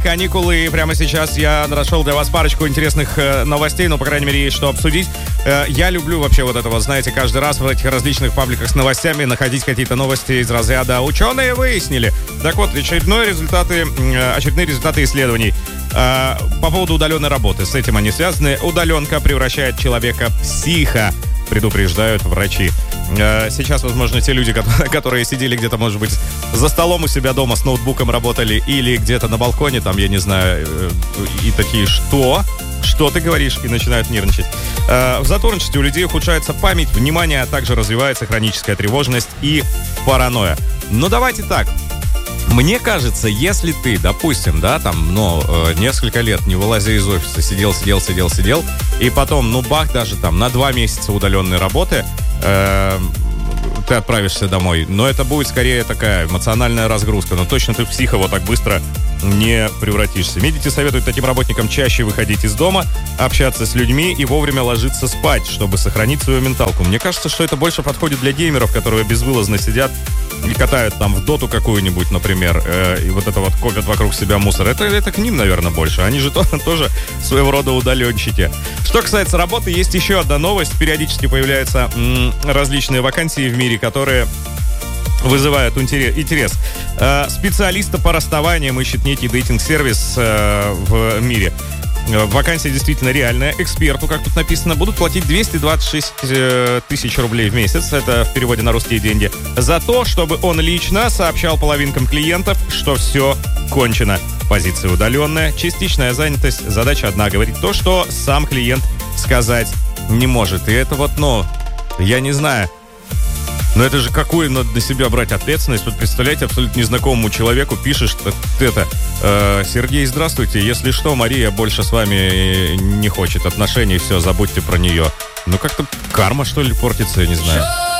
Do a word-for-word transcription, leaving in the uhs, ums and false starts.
каникулы, и прямо сейчас я нашел для вас парочку интересных э, новостей, ну, по крайней мере, есть что обсудить. Э, я люблю вообще вот это вот, знаете, каждый раз в этих различных пабликах с новостями находить какие-то новости из разряда «Ученые выяснили». Так вот, очередные результаты, э, очередные результаты исследований э, по поводу удаленной работы. С этим они связаны. Удаленка превращает человека в психа, предупреждают врачи. Сейчас, возможно, те люди, которые сидели где-то, может быть, за столом у себя дома с ноутбуком работали или где-то на балконе, там, я не знаю, и такие, что? Что ты говоришь? И начинают нервничать. В затворничестве у людей ухудшается память, внимание, а также развивается хроническая тревожность и паранойя. Но давайте так. Мне кажется, если ты, допустим, да, там, ну, э, несколько лет не вылазя из офиса, сидел, сидел, сидел, сидел, и потом, ну, бах, даже там на два месяца удаленной работы, э, ты отправишься домой. Но это будет скорее такая эмоциональная разгрузка. Но точно ты в психа вот так быстро не превратишься. Медики советуют таким работникам чаще выходить из дома, общаться с людьми и вовремя ложиться спать, чтобы сохранить свою менталку. Мне кажется, что это больше подходит для геймеров, которые безвылазно сидят и катают там в доту какую-нибудь, например, э, и вот это вот копят вокруг себя мусор. Это, это к ним, наверное, больше. Они же то, тоже своего рода удаленщики. Что касается работы, есть еще одна новость. Периодически появляются м, различные вакансии в мире, которые вызывают интерес. Э, специалиста по расставаниям ищет некий дейтинг-сервис э, в мире. Вакансия действительно реальная. Эксперту, как тут написано, будут платить двести двадцать шесть тысяч рублей в месяц. Это в переводе на русские деньги. За то, чтобы он лично сообщал половинкам клиентов, что все кончено. Позиция удаленная, частичная занятость. Задача одна — говорить то, что сам клиент сказать не может. И это вот, ну, я не знаю. Но это же какую надо на себя брать ответственность. Вот представляете, абсолютно незнакомому человеку пишешь, что это э, Сергей, здравствуйте, если что, Мария больше с вами не хочет отношений, все, забудьте про нее. Ну как-то карма, что ли, портится, я не знаю.